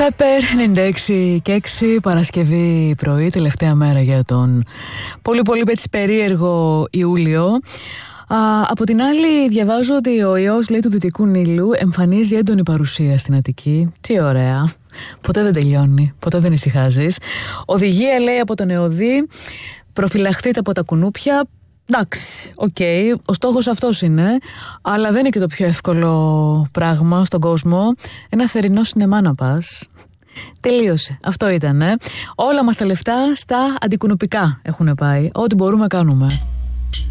Pepper 96 και 6 Παρασκευή πρωί, τελευταία μέρα για τον πολύ έτσι περίεργο Ιούλιο. Από την άλλη διαβάζω ότι ο ιός, λέει, του Δυτικού Νείλου εμφανίζει έντονη παρουσία στην Αττική. Τι ωραία. Ποτέ δεν τελειώνει, ποτέ δεν ησυχάζεις. Οδηγία, λέει, από τον ΕΟΔΗ: προφυλαχτείτε από τα κουνούπια. Εντάξει, οκ, ο στόχος αυτός είναι, αλλά δεν είναι και το πιο εύκολο πράγμα στον κόσμο. Ένα θερινό σινεμά να πας. Τελείωσε, αυτό ήτανε. Όλα μας τα λεφτά στα αντικουνουπικά έχουν πάει. Ό,τι μπορούμε κάνουμε.